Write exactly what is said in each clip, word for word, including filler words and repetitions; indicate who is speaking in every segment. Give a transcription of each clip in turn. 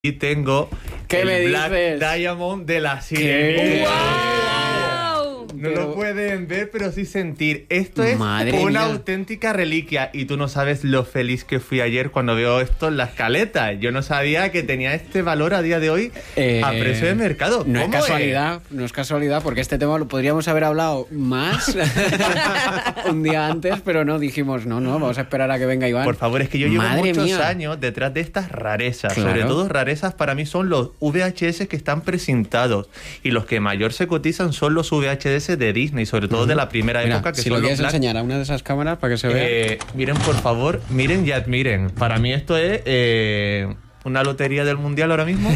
Speaker 1: Y tengo
Speaker 2: ¿Qué
Speaker 1: el
Speaker 2: me
Speaker 1: Black
Speaker 2: dices?
Speaker 1: Diamond de la Sirenita.
Speaker 2: ¡Wow!
Speaker 1: No
Speaker 2: Pero...
Speaker 1: lo pueden ver, pero sí sentir. Esto es
Speaker 2: Madre
Speaker 1: una
Speaker 2: mía.
Speaker 1: auténtica reliquia. Y tú no sabes lo feliz que fui ayer cuando veo esto en la escaleta. Yo no sabía que tenía este valor a día de hoy
Speaker 2: Eh,
Speaker 1: a precio de mercado.
Speaker 2: No es
Speaker 1: ¿Cómo
Speaker 2: casualidad, no es casualidad, porque este tema lo podríamos haber hablado más un día antes, pero no, dijimos, no, no, vamos a esperar a que venga Iván.
Speaker 1: Por favor, es que yo llevo
Speaker 2: Madre
Speaker 1: muchos
Speaker 2: mía.
Speaker 1: años detrás de estas rarezas.
Speaker 2: Claro.
Speaker 1: Sobre todo rarezas para mí son los V H S que están precintados. Y los que mayor se cotizan son los V H S de Disney, sobre todo uh-huh. de la primera
Speaker 2: Mira,
Speaker 1: época. Que
Speaker 2: si
Speaker 1: son
Speaker 2: lo
Speaker 1: los
Speaker 2: quieres
Speaker 1: Black...
Speaker 2: enseñar a una de esas cámaras para que se vea.
Speaker 1: Eh, miren, por favor, miren y admiren. Para mí esto es eh, una lotería del mundial ahora mismo.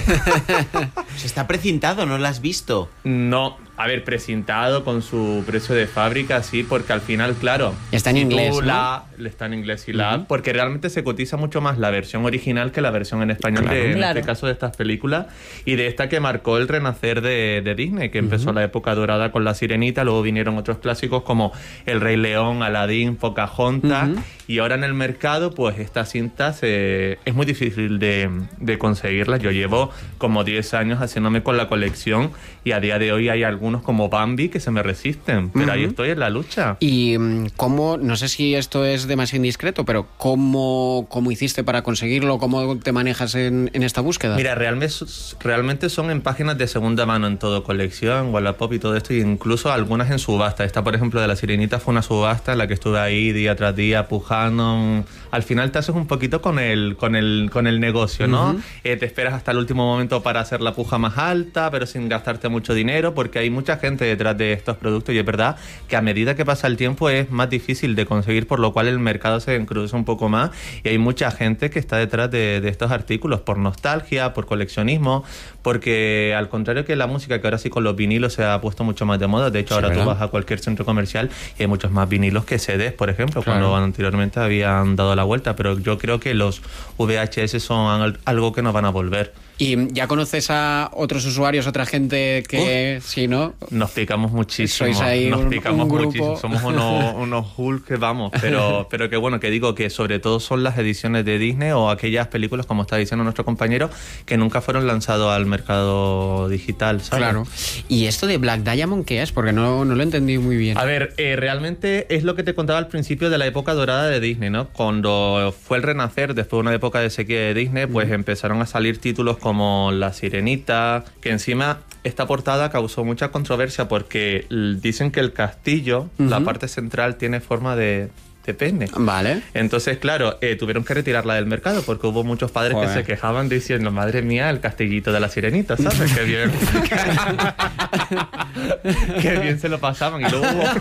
Speaker 3: Se está precintado, ¿no lo has visto?
Speaker 1: No, a ver, precintado con su precio de fábrica, sí, porque al final, claro...
Speaker 2: Está en
Speaker 1: si
Speaker 2: inglés,
Speaker 1: tú
Speaker 2: ¿no?
Speaker 1: la, está en inglés y la...
Speaker 2: Uh-huh.
Speaker 1: Porque realmente se cotiza mucho más la versión original que la versión en español,
Speaker 2: Claro.
Speaker 1: de, en
Speaker 4: Claro.
Speaker 1: este caso de estas películas, y de esta que marcó el renacer de, de Disney, que empezó
Speaker 2: Uh-huh.
Speaker 1: la época dorada con La Sirenita, luego vinieron otros clásicos como El Rey León, Aladín, Pocahontas,
Speaker 2: Uh-huh.
Speaker 1: y ahora en el mercado, pues estas cintas eh, es muy difícil de, de conseguirlas. Yo llevo como diez años haciéndome con la colección y a día de hoy hay algunos como Bambi que se me resisten, pero
Speaker 2: Uh-huh.
Speaker 1: ahí estoy en la lucha.
Speaker 2: Y mm, cómo, no sé si esto es demasiado indiscreto, pero ¿cómo, cómo hiciste para conseguirlo? ¿Cómo te manejas en, en esta búsqueda?
Speaker 1: Mira, realmente, realmente son en páginas de segunda mano en todo, colección, Wallapop y todo esto, e incluso algunas en subasta. Esta, por ejemplo, de La Sirenita fue una subasta en la que estuve ahí día tras día pujando. Al final te haces un poquito con el, con el, con el negocio, ¿no?
Speaker 2: Uh-huh.
Speaker 1: Eh, te esperas hasta el último momento para hacer la puja más alta, pero sin gastarte mucho dinero, porque hay mucha gente detrás de estos productos y es verdad que a medida que pasa el tiempo es más difícil de conseguir, por lo cual el mercado se encruza un poco más y hay mucha gente que está detrás de, de estos artículos por nostalgia, por coleccionismo, porque al contrario que la música, que ahora sí con los vinilos se ha puesto mucho más de moda. De hecho,
Speaker 2: Sí,
Speaker 1: ahora
Speaker 2: ¿verdad?
Speaker 1: tú vas a cualquier centro comercial y hay muchos más vinilos que C Ds, por ejemplo,
Speaker 2: Claro.
Speaker 1: cuando anteriormente habían dado la vuelta, pero yo creo que los V H S son al- algo que no van a volver.
Speaker 2: ¿Y ya conoces a otros usuarios, otra gente que, sí, no?
Speaker 1: Nos picamos muchísimo,
Speaker 2: Sois ahí
Speaker 1: nos
Speaker 2: un-
Speaker 1: picamos
Speaker 2: un grupo.
Speaker 1: muchísimo, somos unos, unos Hulk que vamos, pero, pero que bueno, que digo que sobre todo son las ediciones de Disney o aquellas películas, como está diciendo nuestro compañero, que nunca fueron lanzados al mercado digital, ¿sabes?
Speaker 2: Claro. ¿Y esto de Black Diamond qué es? Porque no, no lo entendí muy bien.
Speaker 1: A ver, eh, realmente es lo que te contaba al principio de la época dorada de Disney, ¿no? Cuando fue el renacer, después de una época de sequía de Disney, pues empezaron a salir títulos como La Sirenita, que encima esta portada causó mucha controversia porque l- dicen que el castillo,
Speaker 2: Ujú.
Speaker 1: la parte central, tiene forma de, de pene.
Speaker 2: Vale.
Speaker 1: Entonces, claro, eh, tuvieron que retirarla del mercado porque hubo muchos padres
Speaker 2: Joder.
Speaker 1: que se quejaban diciendo, madre mía, el castillito de La Sirenita, ¿sabes? Qué bien. Qué bien se lo pasaban. Y luego hubo...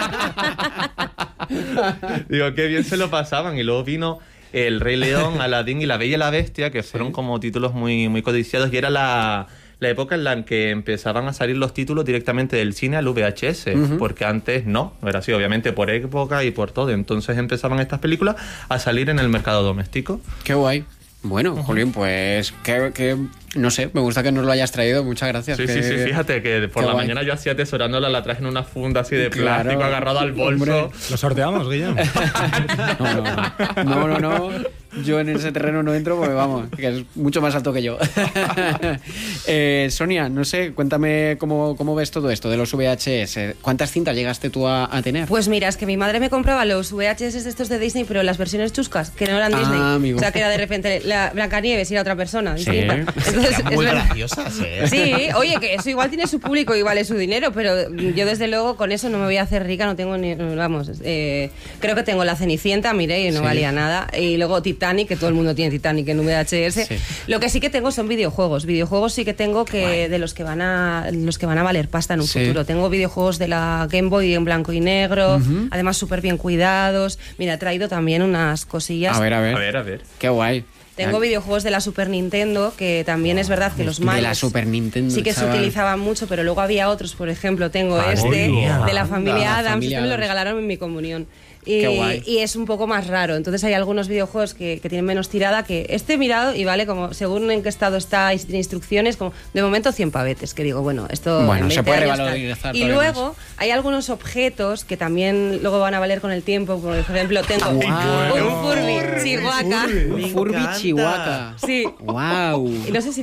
Speaker 1: Digo, qué bien se lo pasaban. Y luego vino El Rey León, Aladín y La Bella y la Bestia, que fueron como títulos muy, muy codiciados. Y era la... la época en la que empezaban a salir los títulos directamente del cine al V H S,
Speaker 2: Uh-huh.
Speaker 1: porque antes no, era así, obviamente por época y por todo. Entonces empezaban estas películas a salir en el mercado doméstico.
Speaker 2: Qué guay. Bueno, Julián, pues que, que no sé, me gusta que nos lo hayas traído. Muchas gracias.
Speaker 1: Sí,
Speaker 2: que-
Speaker 1: sí, sí, fíjate que por
Speaker 2: qué
Speaker 1: la
Speaker 2: guay.
Speaker 1: mañana yo así atesorándola, la traje en una funda así de
Speaker 2: Claro,
Speaker 1: plástico agarrado al bolso.
Speaker 2: hombre.
Speaker 5: ¿Lo sorteamos, Guillem?
Speaker 2: No, no, no, no, no. Yo en ese terreno no entro porque vamos, que es mucho más alto que yo. eh, Sonia, no sé, cuéntame cómo, cómo ves todo esto de los V H S. ¿Cuántas cintas llegaste tú a, a tener?
Speaker 4: Pues mira, es que mi madre me compraba los V H S de estos de Disney, pero las versiones chuscas, que no eran
Speaker 2: Ah,
Speaker 4: Disney.
Speaker 2: amigo.
Speaker 4: O sea, que era de repente la Blancanieves y era otra persona
Speaker 2: Sí.
Speaker 4: distinta. Entonces,
Speaker 3: Eran
Speaker 4: es
Speaker 3: muy
Speaker 4: verdad.
Speaker 3: graciosas, ¿eh?
Speaker 4: Sí, oye, que eso igual tiene su público y vale su dinero, pero yo desde luego con eso no me voy a hacer rica, no tengo ni, vamos, eh, creo que tengo La Cenicienta, miré y no
Speaker 2: Sí.
Speaker 4: valía nada, y luego Titanic, que todo el mundo tiene Titanic en V H S.
Speaker 2: Sí.
Speaker 4: Lo que sí que tengo son videojuegos, videojuegos sí que tengo que de los que van a los que van a valer pasta en un
Speaker 2: Sí.
Speaker 4: futuro. Tengo videojuegos de la Game Boy en blanco y negro,
Speaker 2: Ujú.
Speaker 4: además súper bien cuidados. Mira, he traído también unas cosillas.
Speaker 2: A ver, a ver.
Speaker 1: A ver, a ver.
Speaker 2: Qué guay.
Speaker 4: Tengo videojuegos de la Super Nintendo, que también es verdad que los
Speaker 2: De
Speaker 4: malos
Speaker 2: la Super Nintendo,
Speaker 4: sí que se
Speaker 2: chaval.
Speaker 4: utilizaban mucho, pero luego había otros, por ejemplo, tengo
Speaker 1: Madre
Speaker 4: este
Speaker 1: mía.
Speaker 4: de la familia
Speaker 2: La
Speaker 4: Adams,
Speaker 2: familia
Speaker 4: este me lo
Speaker 2: Addams.
Speaker 4: regalaron en mi comunión. Y,
Speaker 2: Qué guay.
Speaker 4: y es un poco más raro. Entonces hay algunos videojuegos que, que tienen menos tirada, que este he mirado y vale como según en qué estado está y si tiene instrucciones, como de momento cien pavetes, que digo, bueno, esto
Speaker 2: Bueno,
Speaker 4: en
Speaker 2: se
Speaker 4: veinte
Speaker 2: puede
Speaker 4: años tal.
Speaker 2: revalorizar
Speaker 4: Y
Speaker 2: todavía
Speaker 4: luego hay algunos objetos que también luego van a valer con el tiempo, por ejemplo, tengo
Speaker 2: Guau.
Speaker 4: un Furby Chihuahua.
Speaker 2: Un Furby
Speaker 3: encanta.
Speaker 2: Chihuahua.
Speaker 4: Sí.
Speaker 2: Wow.
Speaker 4: Y no sé si